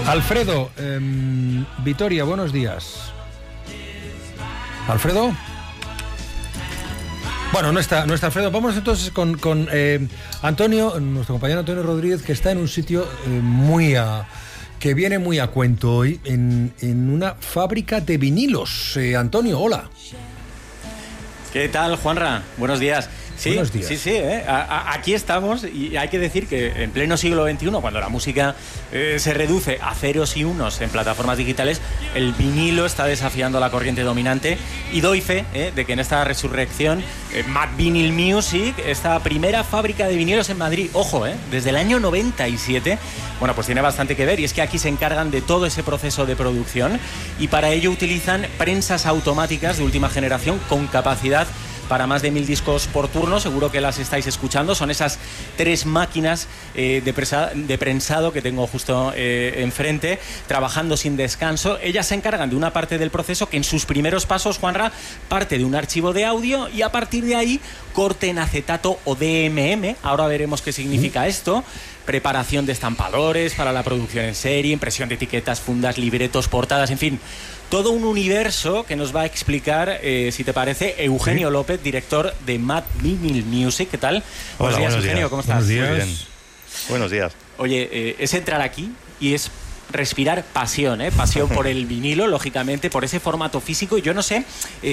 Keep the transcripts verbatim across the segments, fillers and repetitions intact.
Alfredo, eh, Vitoria, buenos días. ¿Alfredo? Bueno, no está, no está Alfredo. Vamos entonces con, con eh, Antonio, nuestro compañero Antonio Rodríguez, que está en un sitio eh, muy a, que viene muy a cuento hoy, en, en una fábrica de vinilos. Eh, Antonio, hola. ¿Qué tal, Juanra? Buenos días. Sí, Buenos días. sí, sí, ¿eh? a, a, aquí estamos y hay que decir que en pleno siglo veintiuno, cuando la música eh, se reduce a ceros y unos en plataformas digitales, el vinilo está desafiando la corriente dominante y doy fe eh, de que en esta resurrección, eh, Mad Vinyl Music, esta primera fábrica de vinilos en Madrid, ojo, eh, desde el año noventa y siete, bueno, pues tiene bastante que ver y es que aquí se encargan de todo ese proceso de producción y para ello utilizan prensas automáticas de última generación con capacidad para más de mil discos por turno, seguro que las estáis escuchando. Son esas tres máquinas eh, de, presa, de prensado que tengo justo eh, enfrente, trabajando sin descanso. Ellas se encargan de una parte del proceso que en sus primeros pasos, Juanra, parte de un archivo de audio y a partir de ahí corte en acetato o D M M. Ahora veremos qué significa esto. Preparación de estampadores para la producción en serie, impresión de etiquetas, fundas, libretos, portadas, en fin, todo un universo que nos va a explicar, eh, si te parece, Eugenio ¿Sí? López, director de Mad Vinyl Music. ¿Qué tal? Hola, buenos días, buenos Eugenio, días. ¿cómo estás? Buenos días. Muy bien. Buenos días. Oye, eh, es entrar aquí y es respirar pasión, ¿eh? Pasión por el vinilo, lógicamente, por ese formato físico. Y yo no sé, eh,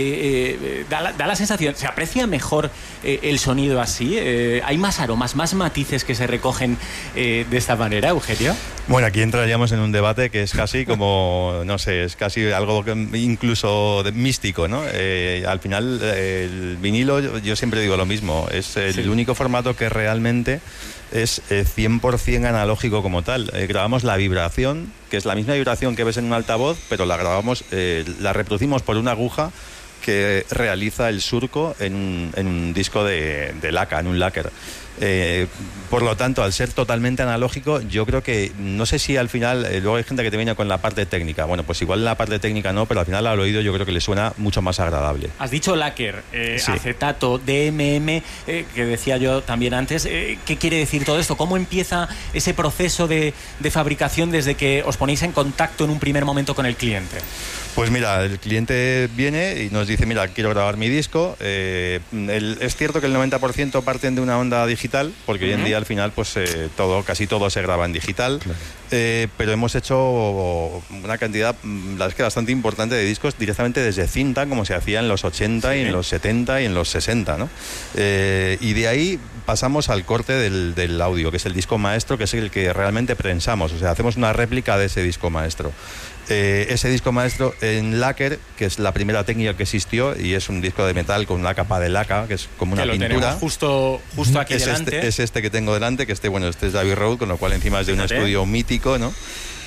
eh, da, la, da la sensación, ¿se aprecia mejor eh, el sonido así? Eh, ¿Hay más aromas, más matices que se recogen eh, de esta manera, Eugenio? Bueno, aquí entraríamos en un debate que es casi como, no sé, es casi algo que incluso de, místico, ¿no? Eh, al final, eh, el vinilo, yo, yo siempre digo lo mismo, es el sí. único formato que realmente es eh, cien por ciento analógico como tal. Eh, grabamos la vibración, que es la misma vibración que ves en un altavoz, pero la grabamos, eh, la reproducimos por una aguja que realiza el surco en un, en un disco de, de laca, en un lacquer. Eh, por lo tanto, al ser totalmente analógico, yo creo que, no sé si al final, eh, luego hay gente que te viene con la parte técnica, bueno, pues igual la parte técnica no, pero al final al oído yo creo que le suena mucho más agradable. Has dicho lacquer, eh, sí. acetato, D M M, eh, que decía yo también antes, eh, ¿qué quiere decir todo esto? ¿Cómo empieza ese proceso de, de fabricación desde que os ponéis en contacto en un primer momento con el cliente? Pues mira, el cliente viene y nos dice, mira, quiero grabar mi disco. Eh, el, es cierto que el noventa por ciento parten de una onda digital, porque uh-huh. hoy en día al final pues eh, todo, casi todo se graba en digital, claro. eh, pero hemos hecho una cantidad, la verdad es que bastante importante de discos directamente desde cinta, como se hacía en los ochenta sí. y en los setenta y en los sesenta, ¿no? Eh, y de ahí pasamos al corte del, del audio, que es el disco maestro, que es el que realmente prensamos, o sea, hacemos una réplica de ese disco maestro. Eh, ese disco maestro en lacquer, que es la primera técnica que existió y es un disco de metal con una capa de laca, que es como una que lo pintura. Tenemos justo, justo aquí es delante. Este, es este que tengo delante, que este, bueno, este es Abbey Road, con lo cual encima es de un Fíjate. estudio mítico, ¿no?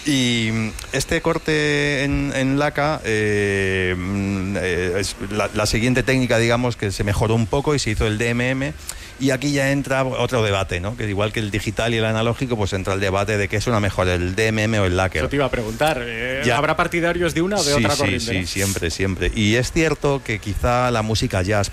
Y este corte en, en laca eh, eh, es la, la siguiente técnica, digamos, que se mejoró un poco y se hizo el D M M. Y aquí ya entra otro debate, ¿no? Que igual que el digital y el analógico, pues entra el debate de qué suena mejor, el D M M o el lacquer. Eso te iba a preguntar. Eh, ¿Habrá partidarios de una o de sí, otra sí, corriente? Sí, sí, siempre, siempre. Y es cierto que quizá la música jazz,